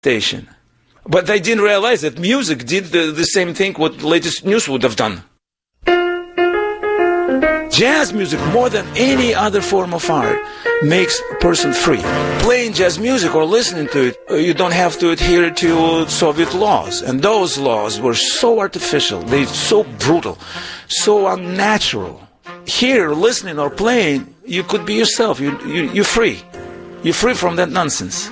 station. But I didn't realize that music did the same thing what latest news would have done. Jazz music, more than any other form of art, makes a person free. Playing jazz music or listening to it, you don't have to adhere to Soviet laws. And those laws were so artificial, they're so brutal, so unnatural. Here, listening or playing, you could be yourself. You're free. You're free from that nonsense.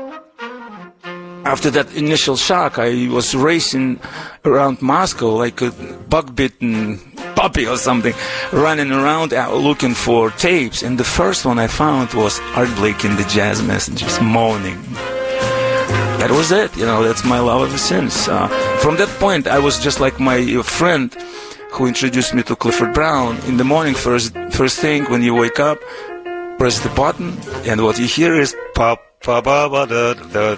After that initial shock, I was racing around Moscow like a bug-bitten puppy or something, running around looking for tapes. And the first one I found was Art Blakey and the Jazz Messengers, moaning. That was it. That's my love ever since. From that point, I was just like my friend who introduced me to Clifford Brown. In the morning, first thing when you wake up, press the button, and what you hear is pop. The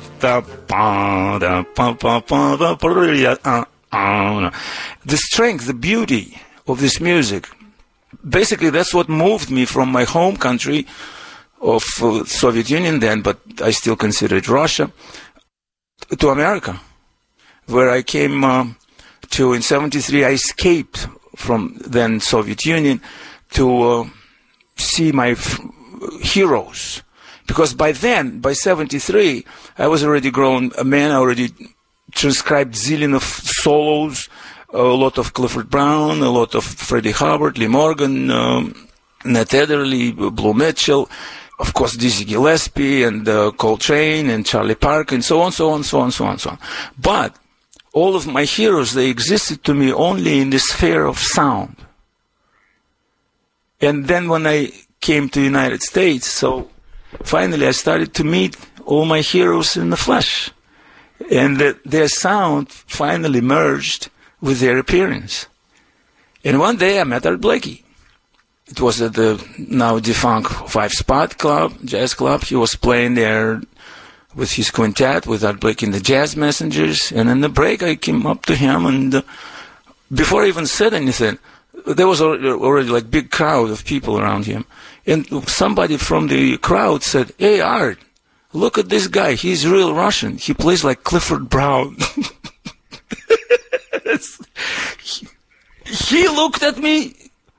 strength, the beauty of this music. Basically, that's what moved me from my home country of Soviet Union then, but I still consider it Russia, to America, where I came to in 73. I escaped from then Soviet Union to see my heroes. Because by then, by 73, I was already grown a man. I already transcribed zillion of solos, a lot of Clifford Brown, a lot of Freddie Hubbard, Lee Morgan, Nat Adderley, Blue Mitchell, of course Dizzy Gillespie and Coltrane and Charlie Parker and so on. But all of my heroes, they existed to me only in the sphere of sound. And then when I came to the United States, so finally I started to meet all my heroes in the flesh. And their sound finally merged with their appearance. And one day I met Art Blakey. It was at the now defunct Five Spot Club, Jazz Club. He was playing there with his quintet, with Art Blakey and the Jazz Messengers. And in the break I came up to him, and before I even said anything, there was already like big crowd of people around him. And somebody from the crowd said, "Hey, Art, look at this guy. He's real Russian. He plays like Clifford Brown." He looked at me.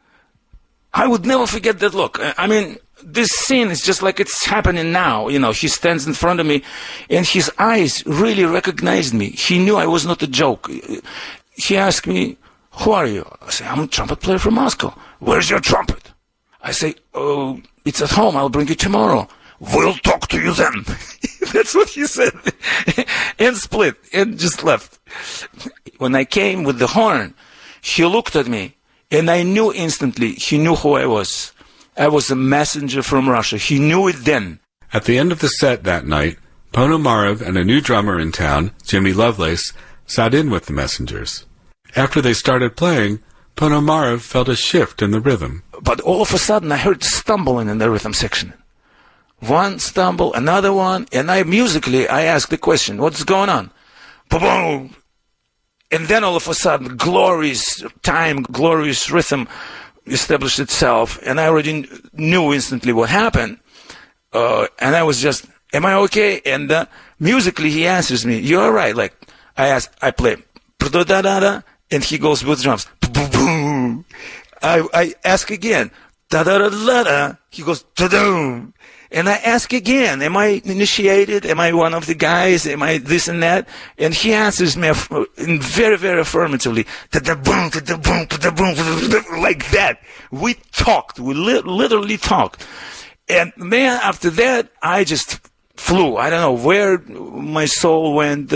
I would never forget that look. I mean, this scene is just like it's happening now. He stands in front of me, and his eyes really recognized me. He knew I was not a joke. He asked me, "Who are you?" I say, "I'm a trumpet player from Moscow." "Where's your trumpet?" I say, "Oh, it's at home. I'll bring it tomorrow." "We'll talk to you then." That's what he said. And split, and just left. When I came with the horn, he looked at me, and I knew instantly, he knew who I was. I was a messenger from Russia. He knew it then. At the end of the set that night, Ponomarev and a new drummer in town, Jimmy Lovelace, sat in with the Messengers. After they started playing, Ponomarev felt a shift in the rhythm. But all of a sudden, I heard stumbling in the rhythm section. One stumble, another one, and I asked the question, "What's going on?" Boom! And then all of a sudden, glorious time, glorious rhythm established itself, and I already knew instantly what happened. And I was just, "Am I okay?" And musically, he answers me, "You're all right." Like I play, da-da-da-da, and he goes with drums. Boom. I ask again, da-da-da-da-da. He goes, da-doom. And I ask again, "Am I initiated? Am I one of the guys? Am I this and that?" And he answers me very, very affirmatively, da-da-boom, da-da-boom, da-da-boom, like that. We talked. We literally talked. And man, after that, I just flew. I don't know where my soul went.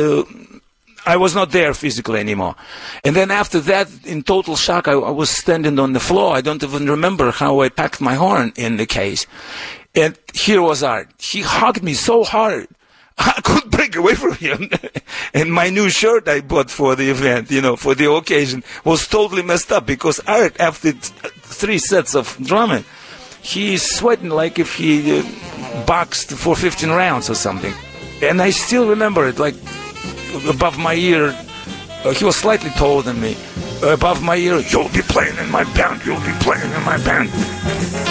I was not there physically anymore. And then after that, in total shock, I was standing on the floor. I don't even remember how I packed my horn in the case. And here was Art. He hugged me so hard, I couldn't break away from him. And my new shirt I bought for the event, for the occasion, was totally messed up because Art, after 3 sets of drumming, he's sweating like if he boxed for 15 rounds or something. And I still remember it, like above my ear. He was slightly taller than me. Above my ear, "You'll be playing in my band. You'll be playing in my band."